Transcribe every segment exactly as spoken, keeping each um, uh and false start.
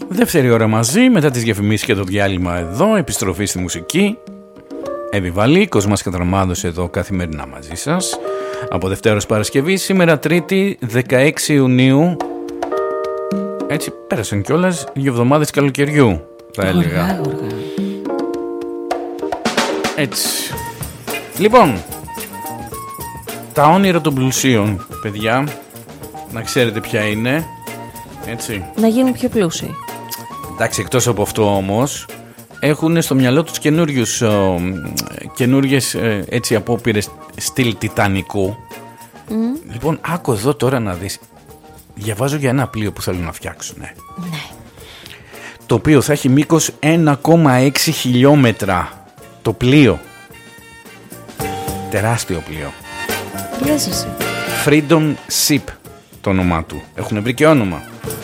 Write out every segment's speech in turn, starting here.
Δεύτερη ώρα μαζί, μετά τις διαφημίσεις και το διάλειμμα εδώ, επιστροφή στη μουσική. Εβιβαλή, Κοσμάς Κατραμάδος εδώ καθημερινά μαζί σας. Από Δευτέρα ως Παρασκευή, σήμερα Τρίτη δεκαέξι Ιουνίου. Έτσι πέρασαν κιόλας δύο εβδομάδες καλοκαιριού, θα έλεγα. Οργά, οργά. Έτσι. Λοιπόν, τα όνειρα των πλουσίων, παιδιά, να ξέρετε ποια είναι. Έτσι. Να γίνουν πιο πλούσιοι. Εντάξει, εκτός από αυτό όμως, έχουν στο μυαλό τους καινούριους, ε, καινούριες ε, έτσι απόπειρες στυλ Τιτανικού. Mm. Λοιπόν, άκου εδώ τώρα να δεις. Διαβάζω για ένα πλοίο που θέλουν να φτιάξουν. Ναι. Το οποίο θα έχει μήκος ένα κόμμα έξι χιλιόμετρα. Το πλοίο. Τεράστιο πλοίο. Λες εσύ. Freedom Ship το όνομά του. Έχουν βρει και όνομα.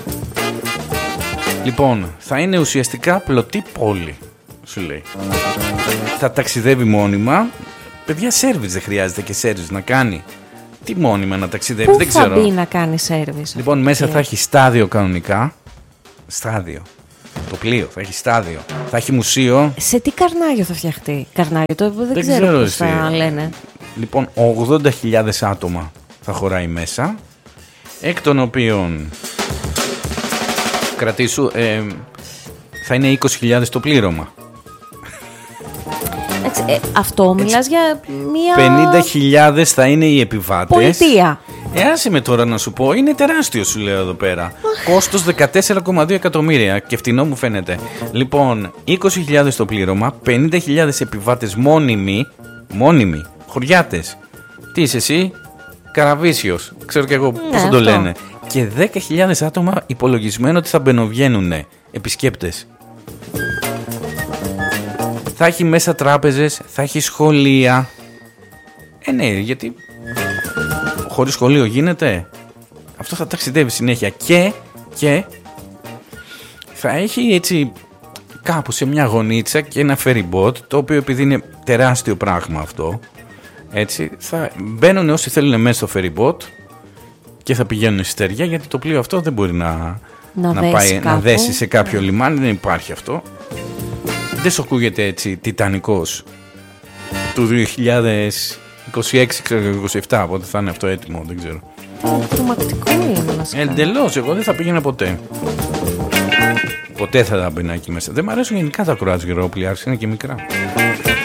Λοιπόν, θα είναι ουσιαστικά πλωτή πόλη, σου λέει. Θα ταξιδεύει μόνιμα. Παιδιά, σέρβις δεν χρειάζεται και σέρβις να κάνει. Τι μόνιμα να ταξιδεύει, Πού δεν θα ξέρω. μπει να κάνει σέρβις? Λοιπόν, μέσα θα έχει στάδιο κανονικά. Στάδιο. Το πλοίο θα έχει στάδιο. Θα έχει μουσείο. Σε τι καρνάγιο θα φτιαχτεί? Καρνάγιο, το δεν, Δεν ξέρω, ξέρω πώς εσύ. θα λένε. Λοιπόν, ογδόντα χιλιάδες άτομα θα χωράει μέσα. Εκ των οποίων κρατήσου ε, θα είναι είκοσι χιλιάδες το πλήρωμα. Έτσι, ε, αυτό μιλάς για μια πενήντα χιλιάδες θα είναι οι επιβάτες. πολιτεία. Ε, άσε με τώρα να σου πω, είναι τεράστιο σου λέω εδώ πέρα. Κόστος δεκατέσσερα κόμμα δύο εκατομμύρια και φτηνό μου φαίνεται. Λοιπόν, είκοσι χιλιάδες το πλήρωμα, πενήντα χιλιάδες επιβάτες μόνιμοι, μόνιμοι, χωριάτες. Τι είσαι εσύ? Καραβίσιος, ξέρω και εγώ ναι, πώς θα το αυτό. λένε. Και δέκα χιλιάδες άτομα υπολογισμένο ότι θα μπαινοβγαίνουν επισκέπτες. Θα έχει μέσα τράπεζες, θα έχει σχολεία. Ε, ναι, γιατί χωρίς σχολείο γίνεται. Αυτό θα ταξιδεύει συνέχεια. Και, και θα έχει έτσι κάπου σε μια γωνίτσα και ένα ferry boat, το οποίο επειδή είναι τεράστιο πράγμα αυτό, έτσι, θα μπαίνουν όσοι θέλουν μέσα στο ferry boat και θα πηγαίνουν στη στεριά, γιατί το πλοίο αυτό δεν μπορεί να, να, να, δέσει, πάει, να δέσει σε κάποιο yeah. λιμάνι, δεν υπάρχει αυτό. Δεν σου ακούγεται έτσι τιτανικός του δύο χιλιάδες είκοσι έξι, ξέρω, είκοσι επτά, οπότε θα είναι αυτό έτοιμο, δεν ξέρω. Τρομακτικό είναι βασικά. Εντελώς, εγώ δεν θα πήγαινα ποτέ. Ποτέ θα τα μπαίνα εκεί μέσα. Δεν μου αρέσουν γενικά τα κροατζιερόπλια, είναι και μικρά.